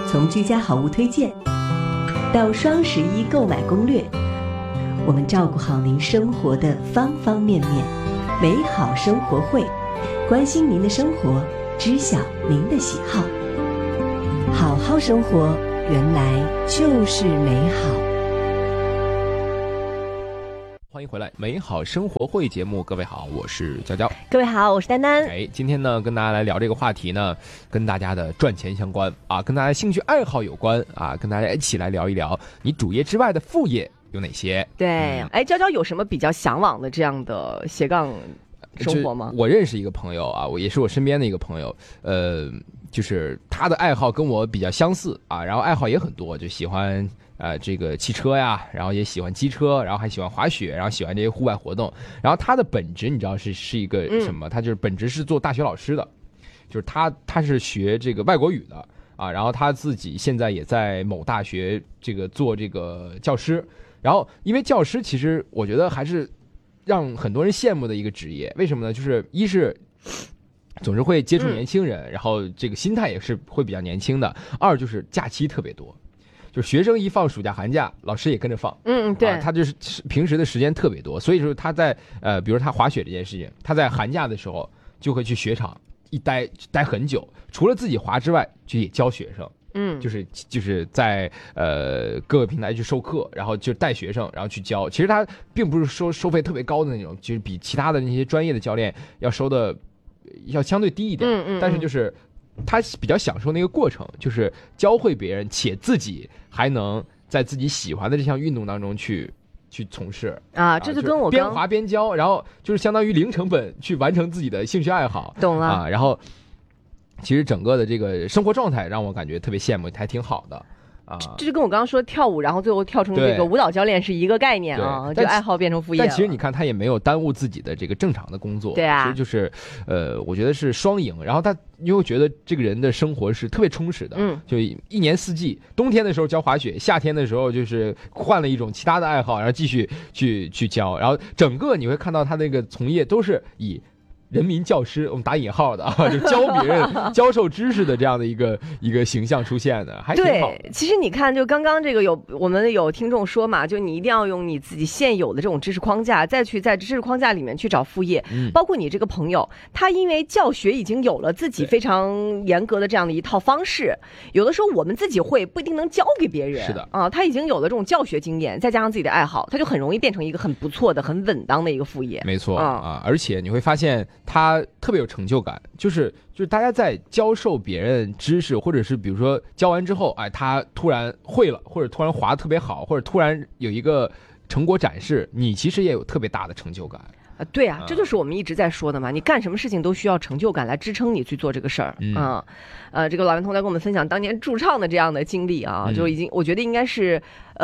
从居家好物推荐到双11购买攻略，我们照顾好您生活的方方面面。美好生活会，关心您的生活，知晓您的喜好。好好生活，原来就是美好。 欢迎回来，美好生活会节目，各位好，我是娇娇。 各位好，我是丹丹。 今天呢，跟大家来聊这个话题呢，跟大家的赚钱相关啊，跟大家兴趣爱好有关啊，跟大家一起来聊一聊你主业之外的副业有哪些。 对，娇娇有什么比较向往的这样的斜杠生活吗？ 我认识一个朋友啊，也是我身边的一个朋友，就是他的爱好跟我比较相似啊，然后爱好也很多，就喜欢这个汽车呀，然后也喜欢机车，然后还喜欢滑雪，然后喜欢这些户外活动。然后他的本职你知道是一个什么？他就是本职是做大学老师的，就是他是学这个外国语的啊，然后他自己现在也在某大学这个做这个教师。然后因为教师其实我觉得还是让很多人羡慕的一个职业，为什么呢？就是一是总是会接触年轻人，然后这个心态也是会比较年轻的。二就是假期特别多，就是学生一放暑假寒假，老师也跟着放。对，他就是平时的时间特别多，所以说他在比如他滑雪这件事情，他在寒假的时候就会去雪场一待很久，除了自己滑之外，就也教学生。就是在各个平台去授课，然后就带学生，然后去教。其实他并不是收费特别高的那种，就是比其他的那些专业的教练要收的要相对低一点。但是就是他比较享受那个过程，就是教会别人，且自己还能在自己喜欢的这项运动当中去从事啊。这就跟我边滑边教，然后就是相当于零成本去完成自己的兴趣爱好。 懂了啊，然后。其实整个的这个生活状态让我感觉特别羡慕，还挺好的啊。 这就跟我刚刚说跳舞，然后最后跳成这个舞蹈教练是一个概念啊，就爱好变成副业。 但其实你看，他也没有耽误自己的这个正常的工作。 对啊， 其实就是我觉得是双赢。然后他又觉得这个人的生活是特别充实的，就一年四季，冬天的时候教滑雪，夏天的时候就是换了一种其他的爱好，然后继续去教。然后整个你会看到他那个从业都是以人民教师，我们打引号的啊，就教别人教授知识的这样的一个形象出现的，还挺好的。 对，其实你看，就刚刚这个我们有听众说嘛，就你一定要用你自己现有的这种知识框架，再去在知识框架里面去找副业。包括你这个朋友，他因为教学已经有了自己非常严格的这样的一套方式，有的时候我们自己会不一定能教给别人。 是的啊，他已经有了这种教学经验，再加上自己的爱好，他就很容易变成一个很不错的、很稳当的一个副业。 没错啊，而且你会发现。他特别有成就感，就是大家在教授别人知识，或者是比如说教完之后，他突然会了，或者突然滑得特别好，或者突然有一个成果展示，你其实也有特别大的成就感。 对啊，这就是我们一直在说的嘛，你干什么事情都需要成就感来支撑你去做这个事儿这个老顽童来跟我们分享当年驻唱的这样的经历啊，就已经我觉得应该是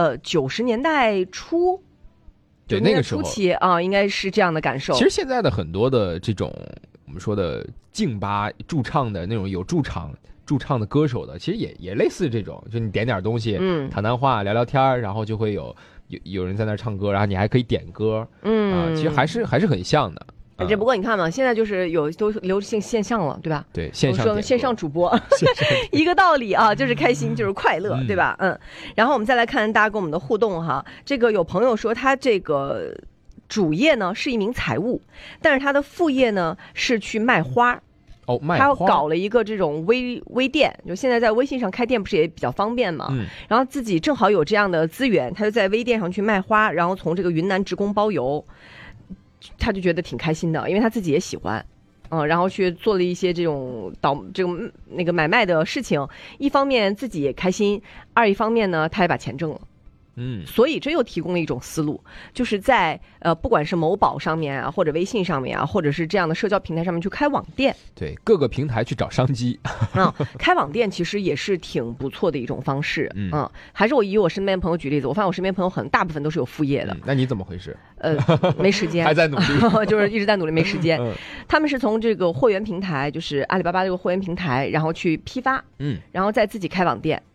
90年代初。 对，那个时候初期啊，应该是这样的感受。 其实现在的很多的这种我们说的静吧驻唱的那种有驻唱的歌手的，其实也类似这种，就你点点东西，谈谈话，聊聊天，然后就会有人在那唱歌，然后你还可以点歌，其实还是很像的。 只不过你看嘛，现在就是都流行线上了，对吧？ 对，线上主播，一个道理啊，就是开心，就是快乐，对吧？然后我们再来看大家跟我们的互动哈。这个有朋友说他这个主业呢是一名财务，但是他的副业呢是去卖花。 卖花。 他搞了一个这种微店，就现在在微信上开店不是也比较方便嘛？然后自己正好有这样的资源，他就在微店上去卖花，然后从这个云南职工包邮。他就觉得挺开心的，因为他自己也喜欢，然后去做了一些这种那个买卖的事情。一方面自己也开心，一方面呢，他也把钱挣了。所以这又提供了一种思路，就是在不管是某宝上面啊，或者微信上面啊，或者是这样的社交平台上面去开网店。 对，各个平台去找商机。 开网店其实也是挺不错的一种方式。还是我以我身边朋友举例子，我发现我身边朋友很大部分都是有副业的。 那你怎么回事？ 没时间， 还在努力， 就是一直在努力，没时间。他们是从这个货源平台，就是阿里巴巴这个货源平台，然后去批发，然后再自己开网店。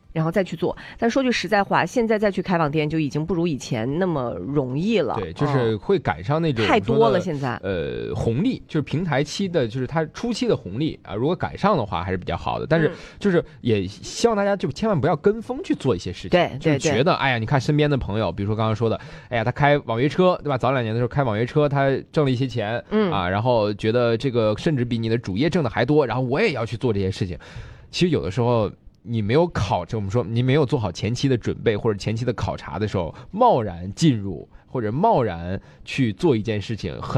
然后再去做。但说句实在话，现在再去开网店就已经不如以前那么容易了。 对，就是会赶上那种太多了。现在红利就是平台期的，就是它初期的红利啊，如果赶上的话还是比较好的。但是就是也希望大家就千万不要跟风去做一些事情。 对， 就是觉得哎呀，你看身边的朋友，比如说刚刚说的，哎呀，他开网约车，对吧？早2年的时候开网约车，他挣了一些钱，然后觉得这个甚至比你的主业挣的还多，然后我也要去做这些事情。其实有的时候你没有我们说你没有做好前期的准备或者前期的考察的时候，贸然进入或者贸然去做一件事情，